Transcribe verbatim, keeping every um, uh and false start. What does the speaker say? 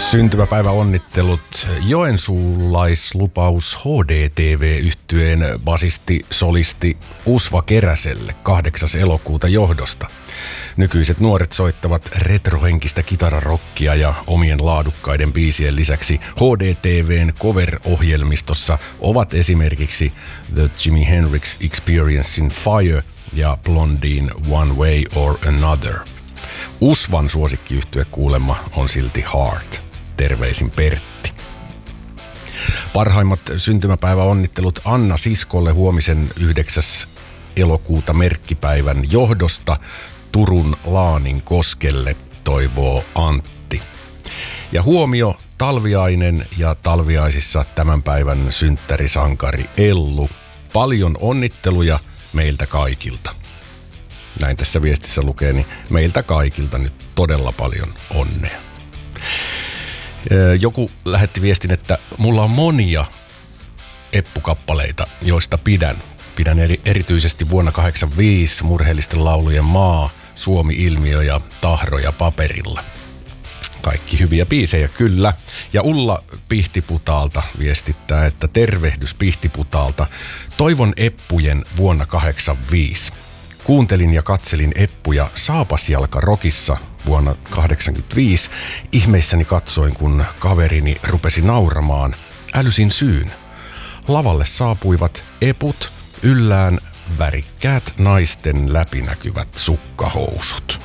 Syntymäpäiväonnittelut joensuulaislupaus H D T V-yhtyeen basisti, solisti Usva Keräselle kahdeksas elokuuta johdosta. Nykyiset nuoret soittavat retrohenkistä kitararokkia ja omien laadukkaiden biisien lisäksi H D T V:n cover-ohjelmistossa ovat esimerkiksi The Jimi Hendrix Experience in Fire ja Blondien One Way or Another. Usvan suosikkiyhtye kuulemma on silti Heart. Terveisin Pertti. Parhaimmat syntymäpäiväonnittelut Anna siskolle huomisen yhdeksäs elokuuta merkkipäivän johdosta Turun Laanin koskelle, toivoo Antti. Ja huomio Talviainen ja Talviaisissa tämän päivän synttärisankari Ellu. Paljon onnitteluja meiltä kaikilta. Näin tässä viestissä lukee, niin meiltä kaikilta nyt todella paljon onnea. Joku lähetti viestin, että mulla on monia eppukappaleita, joista pidän. Pidän eri, erityisesti vuonna kahdeksankymmentäviisi Murheellisten laulujen maa, Suomi-ilmiö ja Tahroja paperilla. Kaikki hyviä biisejä, kyllä. Ja Ulla Pihtiputaalta viestittää, että tervehdys Pihtiputaalta. Toivon eppujen vuonna kahdeksankymmentäviisi. Kuuntelin ja katselin eppuja Saapasjalka Rockissa vuonna kahdeksankymmentäviisi. Ihmeissäni katsoin, kun kaverini rupesi nauramaan. Älysin syyn. Lavalle saapuivat eput, yllään värikkäät naisten läpinäkyvät sukkahousut.